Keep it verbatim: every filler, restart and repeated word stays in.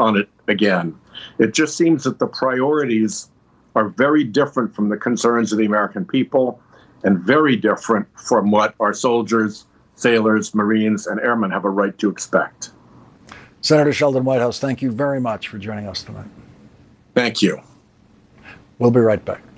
on it again. It just seems that the priorities are very different from the concerns of the American people and very different from what our soldiers, sailors, Marines, and airmen have a right to expect. Senator Sheldon Whitehouse, thank you very much for joining us tonight. Thank you. We'll be right back.